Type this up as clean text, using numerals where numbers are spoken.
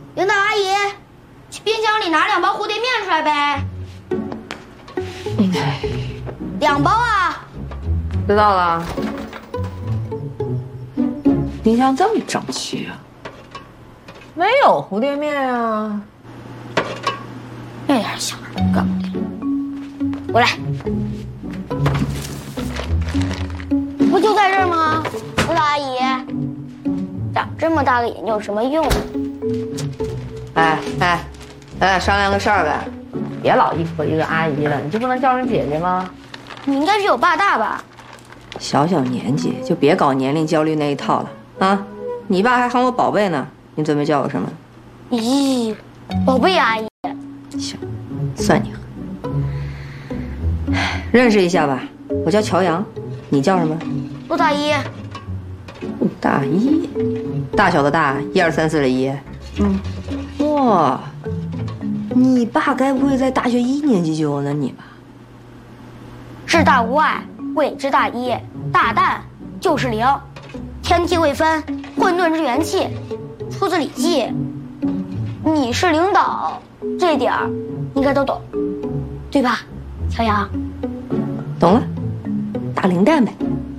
领导阿姨，去冰箱里拿2包蝴蝶面出来呗。2包啊！ 知道了。冰箱这么整齐啊？没有蝴蝶面啊？ 这点小事干不定。过来，不就在这儿吗？领导阿姨，长这么大个眼睛有什么用啊？ 商量个事儿呗，别老一说一个阿姨了，你就不能叫声姐姐吗？ 你应该是有爸大吧？ 小小年纪就别搞年龄焦虑那一套了啊！你爸还喊我宝贝呢，你准备叫我什么？ 咦，宝贝阿姨。 行，算你狠。认识一下吧，我叫乔阳，你叫什么？ 陆大一。 陆大一，大小的大，1、2、3、4的一。哇，你爸该不会在大学1年级就有了你吧？ 至大无碍，谓之大一。大蛋就是0，天地未分，混沌之元气，出自《礼记》。你是领导，这点儿应该都懂，对吧，乔阳？ 懂了，大零蛋呗。